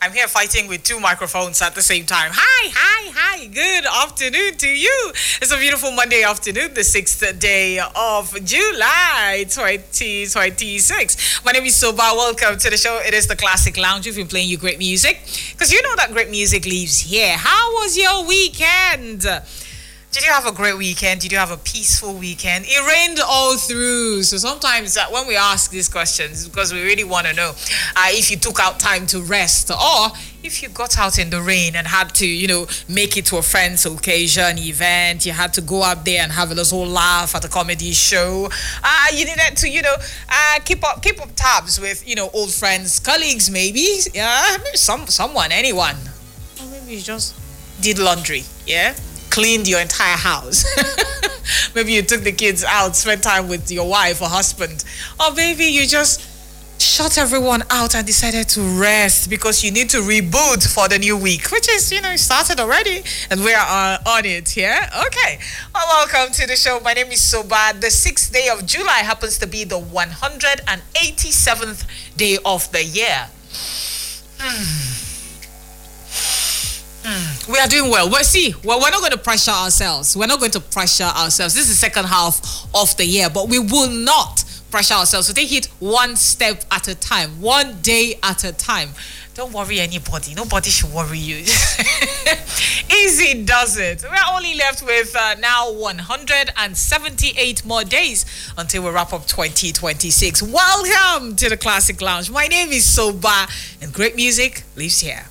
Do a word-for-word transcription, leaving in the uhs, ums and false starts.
I'm here fighting with two microphones at the same time. Hi, hi, hi. Good afternoon to you. It's a beautiful Monday afternoon, the sixth day of July, twenty twenty-six. My name is Soba. Welcome to the show. It is the Classic Lounge. We've been playing you great music because you know that great music lives here. How was your weekend? Did you have a great weekend? Did you have a peaceful weekend? It rained all through. So sometimes uh, when we ask these questions, because we really want to know uh, if you took out time to rest or if you got out in the rain and had to, you know, make it to a friend's occasion, event, you had to go out there and have a little laugh at a comedy show. Uh, you needed to, you know, uh, keep up keep up tabs with, you know, old friends, colleagues maybe. Yeah, maybe some someone, anyone. Or maybe you just did laundry, yeah? Cleaned your entire house. Maybe you took the kids out, spent time with your wife or husband. Or maybe you just shut everyone out and decided to rest because you need to reboot for the new week, which is, you know, started already and we are uh, on it here. Okay. Well, welcome to the show. My name is Soba. The sixth day of July happens to be the one hundred eighty-seventh day of the year. Hmm. Mm, we are doing well. Well, see, well, we're not going to pressure ourselves. We're not going to pressure ourselves. This is the second half of the year, but we will not pressure ourselves. So take it one step at a time, one day at a time. Don't worry anybody. Nobody should worry you. Easy does it. We're only left with uh, now one hundred seventy-eight more days until we wrap up twenty twenty-six. Welcome to the Classic Lounge. My name is Soba, and great music lives here.